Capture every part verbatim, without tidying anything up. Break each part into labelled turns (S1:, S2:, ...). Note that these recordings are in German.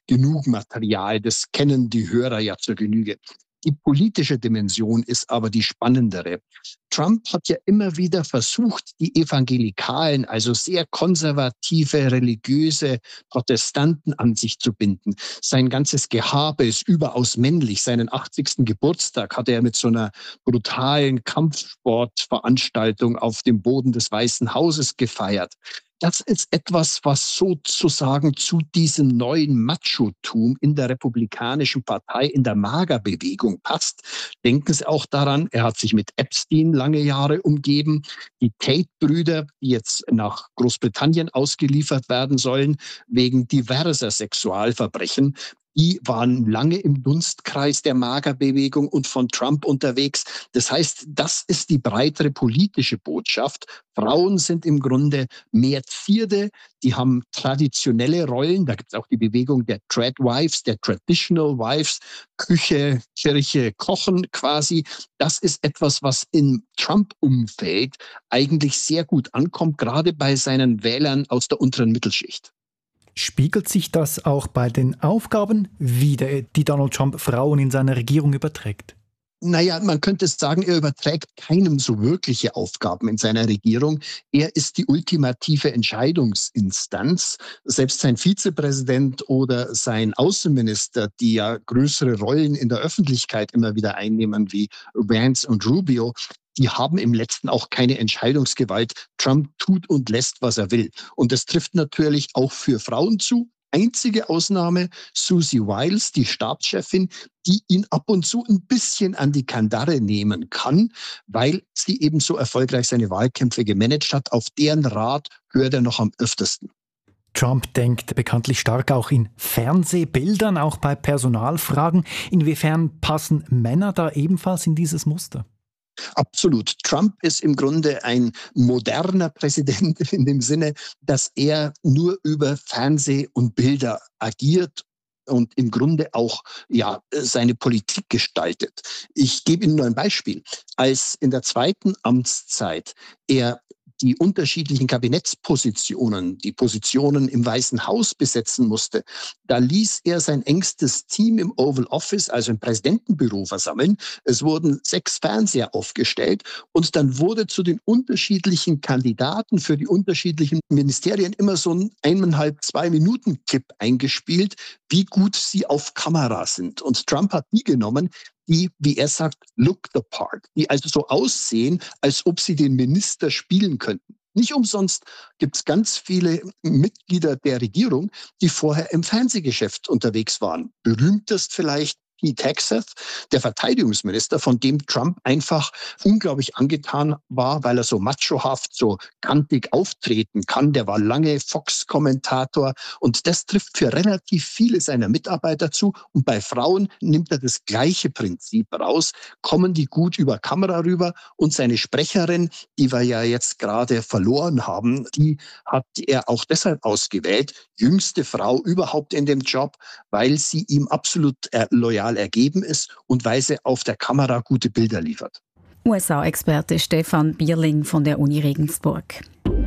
S1: genug Material, das kennen die Hörer ja zur Genüge. Die politische Dimension ist aber die spannendere. Trump hat ja immer wieder versucht, die Evangelikalen, also sehr konservative, religiöse Protestanten an sich zu binden. Sein ganzes Gehabe ist überaus männlich. Seinen achtzigsten Geburtstag hat er mit so einer brutalen Kampfsportveranstaltung auf dem Boden des Weißen Hauses gefeiert. Das ist etwas, was sozusagen zu diesem neuen Machotum in der Republikanischen Partei, in der MAGA-Bewegung passt. Denken Sie auch daran, er hat sich mit Epstein lange Jahre umgeben. Die Tate-Brüder, die jetzt nach Großbritannien ausgeliefert werden sollen, wegen diverser Sexualverbrechen, die waren lange im Dunstkreis der MAGA-Bewegung und von Trump unterwegs. Das heißt, das ist die breitere politische Botschaft. Frauen sind im Grunde mehr Zierde, die haben traditionelle Rollen. Da gibt es auch die Bewegung der Tradwives, der Traditional Wives, Küche, Kirche, Kochen quasi. Das ist etwas, was im Trump-Umfeld eigentlich sehr gut ankommt, gerade bei seinen Wählern aus der unteren Mittelschicht.
S2: Spiegelt sich das auch bei den Aufgaben wider, die Donald Trump Frauen in seiner Regierung überträgt?
S1: Naja, man könnte sagen, er überträgt keinem so wirkliche Aufgaben in seiner Regierung. Er ist die ultimative Entscheidungsinstanz. Selbst sein Vizepräsident oder sein Außenminister, die ja größere Rollen in der Öffentlichkeit immer wieder einnehmen, wie Vance und Rubio, die haben im Letzten auch keine Entscheidungsgewalt. Trump tut und lässt, was er will. Und das trifft natürlich auch für Frauen zu. Einzige Ausnahme, Susie Wiles, die Stabschefin, die ihn ab und zu ein bisschen an die Kandare nehmen kann, weil sie eben so erfolgreich seine Wahlkämpfe gemanagt hat. Auf deren Rat hört er noch am öftesten.
S2: Trump denkt bekanntlich stark auch in Fernsehbildern, auch bei Personalfragen. Inwiefern passen Männer da ebenfalls in dieses Muster?
S1: Absolut. Trump ist im Grunde ein moderner Präsident in dem Sinne, dass er nur über Fernseh und Bilder agiert und im Grunde auch ja seine Politik gestaltet. Ich gebe Ihnen nur ein Beispiel. Als in der zweiten Amtszeit er die unterschiedlichen Kabinettspositionen, die Positionen im Weißen Haus besetzen musste, da ließ er sein engstes Team im Oval Office, also im Präsidentenbüro, versammeln. Es wurden sechs Fernseher aufgestellt und dann wurde zu den unterschiedlichen Kandidaten für die unterschiedlichen Ministerien immer so ein eineinhalb, zwei Minuten Clip eingespielt, wie gut sie auf Kamera sind. Und Trump hat die genommen, die, wie er sagt, look the part, die also so aussehen, als ob sie den Minister spielen könnten. Nicht umsonst gibt es ganz viele Mitglieder der Regierung, die vorher im Fernsehgeschäft unterwegs waren. Berühmtest vielleicht Pete Hegseth, der Verteidigungsminister, von dem Trump einfach unglaublich angetan war, weil er so machohaft, so kantig auftreten kann. Der war lange Fox-Kommentator und das trifft für relativ viele seiner Mitarbeiter zu. Und bei Frauen nimmt er das gleiche Prinzip raus, kommen die gut über Kamera rüber und seine Sprecherin, die wir ja jetzt gerade verloren haben, die hat er auch deshalb ausgewählt, jüngste Frau überhaupt in dem Job, weil sie ihm absolut loyal ergeben ist und weil sie auf der Kamera gute Bilder liefert.
S3: U S A-Experte Stefan Bierling von der Uni Regensburg.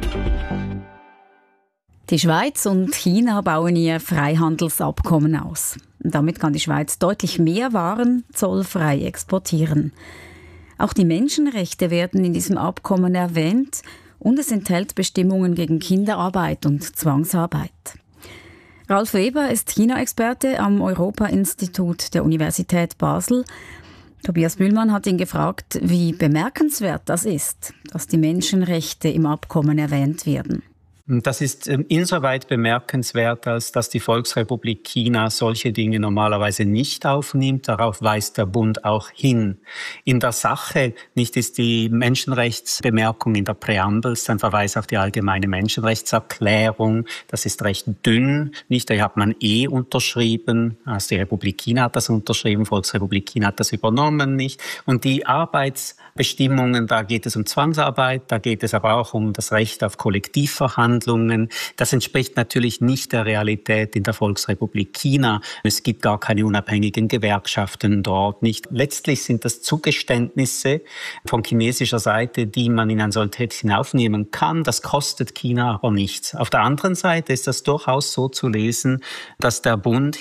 S3: Die Schweiz und China bauen ihr Freihandelsabkommen aus. Damit kann die Schweiz deutlich mehr Waren zollfrei exportieren. Auch die Menschenrechte werden in diesem Abkommen erwähnt und es enthält Bestimmungen gegen Kinderarbeit und Zwangsarbeit. Ralf Weber ist China-Experte am Europa-Institut der Universität Basel. Tobias Mühlmann hat ihn gefragt, wie bemerkenswert das ist, dass die Menschenrechte im Abkommen erwähnt werden.
S4: Das ist insoweit bemerkenswert, als dass die Volksrepublik China solche Dinge normalerweise nicht aufnimmt. Darauf weist der Bund auch hin. In der Sache nicht ist die Menschenrechtsbemerkung in der Präambel, ist ein Verweis auf die allgemeine Menschenrechtserklärung. Das ist recht dünn. Nicht, da hat man eh unterschrieben. Also die Republik China hat das unterschrieben, Volksrepublik China hat das übernommen, nicht. Und die Arbeitsbestimmungen, da geht es um Zwangsarbeit, da geht es aber auch um das Recht auf Kollektivverhandlungen. Das entspricht natürlich nicht der Realität in der Volksrepublik China. Es gibt gar keine unabhängigen Gewerkschaften dort nicht. Letztlich sind das Zugeständnisse von chinesischer Seite, die man in ein Soltätchen aufnehmen kann. Das kostet China aber nichts. Auf der anderen Seite ist das durchaus so zu lesen, dass der Bund